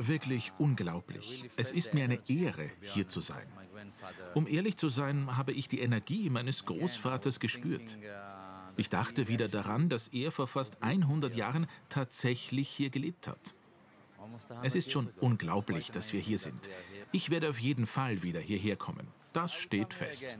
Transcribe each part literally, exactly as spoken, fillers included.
Wirklich unglaublich. Es ist mir eine Ehre, hier zu sein. Um ehrlich zu sein, habe ich die Energie meines Großvaters gespürt. Ich dachte wieder daran, dass er vor fast hundert Jahren tatsächlich hier gelebt hat. Es ist schon unglaublich, dass wir hier sind. Ich werde auf jeden Fall wieder hierher kommen. Das steht fest.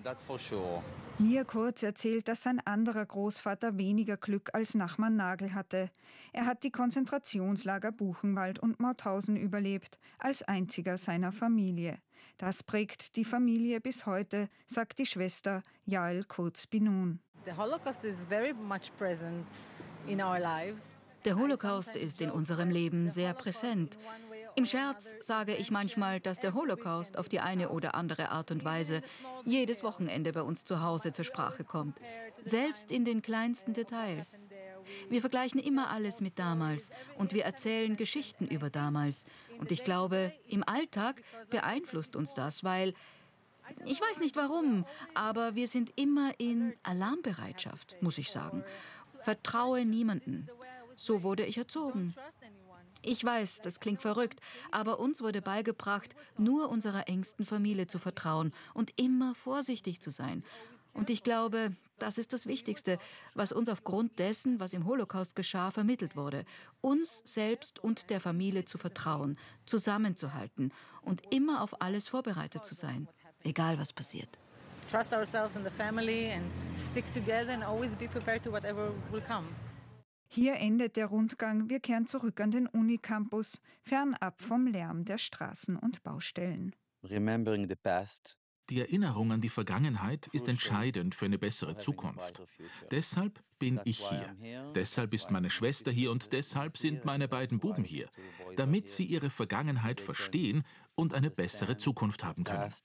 Mir Kurz erzählt, dass sein anderer Großvater weniger Glück als Nachman Nagel hatte. Er hat die Konzentrationslager Buchenwald und Mauthausen überlebt, als einziger seiner Familie. Das prägt die Familie bis heute, sagt die Schwester Yael Kurz-Binun. The Holocaust is very much present in our lives. Der Holocaust ist in unserem Leben sehr präsent. Im Scherz sage ich manchmal, dass der Holocaust auf die eine oder andere Art und Weise jedes Wochenende bei uns zu Hause zur Sprache kommt. Selbst in den kleinsten Details. Wir vergleichen immer alles mit damals und wir erzählen Geschichten über damals. Und ich glaube, im Alltag beeinflusst uns das, weil, ich weiß nicht warum, aber wir sind immer in Alarmbereitschaft, muss ich sagen. Vertraue niemanden. So wurde ich erzogen. Ich weiß, das klingt verrückt, aber uns wurde beigebracht, nur unserer engsten Familie zu vertrauen und immer vorsichtig zu sein. Und ich glaube, das ist das Wichtigste, was uns aufgrund dessen, was im Holocaust geschah, vermittelt wurde. Uns selbst und der Familie zu vertrauen, zusammenzuhalten und immer auf alles vorbereitet zu sein, egal was passiert. Trust ourselves and the family and stick together and always be prepared to whatever will come. Hier endet der Rundgang. Wir kehren zurück an den Unicampus, fernab vom Lärm der Straßen und Baustellen. Remembering the past. Die Erinnerung an die Vergangenheit ist entscheidend für eine bessere Zukunft. Deshalb bin ich hier. Deshalb ist meine Schwester hier und deshalb sind meine beiden Buben hier, damit sie ihre Vergangenheit verstehen und eine bessere Zukunft haben können.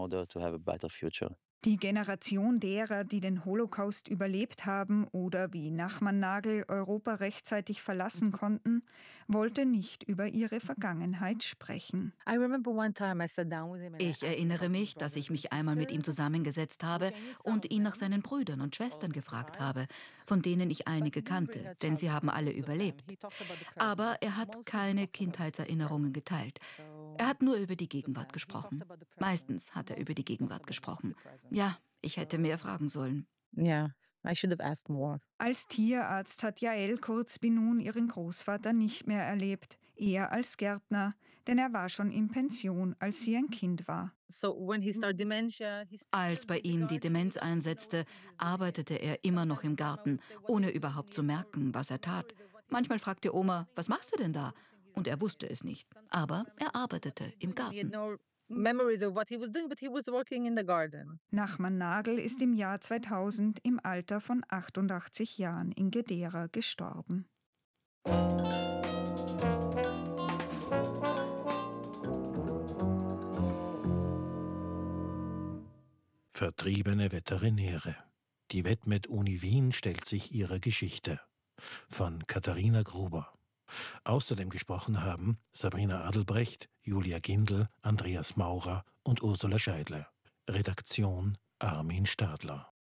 Die Generation derer, die den Holocaust überlebt haben oder wie Nachman Nagel Europa rechtzeitig verlassen konnten, wollte nicht über ihre Vergangenheit sprechen. Ich erinnere mich, dass ich mich einmal mit ihm zusammengesetzt habe und ihn nach seinen Brüdern und Schwestern gefragt habe, von denen ich einige kannte, denn sie haben alle überlebt. Aber er hat keine Kindheitserinnerungen geteilt. Er hat nur über die Gegenwart gesprochen. Meistens hat er über die Gegenwart gesprochen. Ja, ich hätte mehr fragen sollen. Yeah, I should have asked more. Als Tierarzt hat Yael Kurz-Binun ihren Großvater nicht mehr erlebt, eher als Gärtner, denn er war schon in Pension, als sie ein Kind war. Als bei ihm die Demenz einsetzte, arbeitete er immer noch im Garten, ohne überhaupt zu merken, was er tat. Manchmal fragte Oma, was machst du denn da? Und er wusste es nicht, aber er arbeitete im Garten. Nachman Nagel ist im Jahr zweitausend im Alter von achtundachtzig Jahren in Gedera gestorben. Vertriebene Veterinäre. Die Vetmed-Uni Wien stellt sich ihrer Geschichte. Von Katharina Gruber. Außerdem gesprochen haben Sabrina Adelbrecht, Julia Gindel, Andreas Maurer und Ursula Scheidler. Redaktion Armin Stadler.